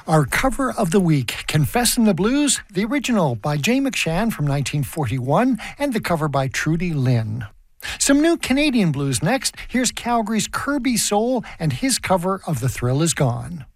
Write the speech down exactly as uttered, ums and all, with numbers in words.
Our cover of the week, Confessin' the Blues, the original by Jay McShann from nineteen forty-one, and the cover by Trudy Lynn. Some new Canadian blues next. Here's Calgary's Kirby Soul and his cover of The Thrill Is Gone.